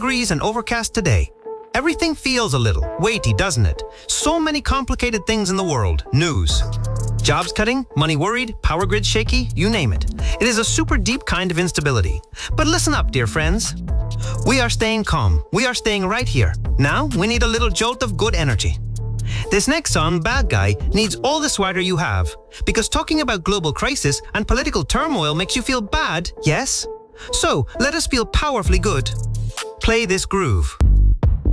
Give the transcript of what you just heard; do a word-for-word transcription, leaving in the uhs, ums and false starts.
degrees and overcast today. Everything feels a little weighty, doesn't it? So many complicated things in the world. News. Jobs cutting, money worried, power grid shaky, you name it. It is a super deep kind of instability. But listen up, dear friends. We are staying calm. We are staying right here. Now, we need a little jolt of good energy. This next song, Bad Guy, needs all the swagger you have. Because talking about global crisis and political turmoil makes you feel bad, yes? So, let us feel powerfully good. Play this groove.